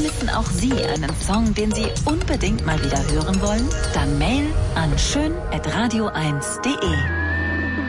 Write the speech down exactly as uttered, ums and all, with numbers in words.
Vermissen auch Sie einen Song, den Sie unbedingt mal wieder hören wollen? Dann Mail an schön at radio eins punkt de.